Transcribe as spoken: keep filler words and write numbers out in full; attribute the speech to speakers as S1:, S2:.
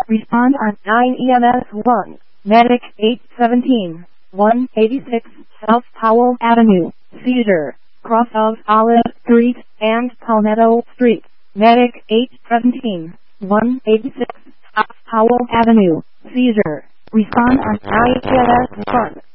S1: Respond on nine E M S one. Medic eight seventeen, one eighty-six South Powell Avenue, Cedar, cross of Olive Street and Palmetto Street. Medic eight seventeen, one eighty-six South Powell Avenue, Cedar. Respond on nine E M S one.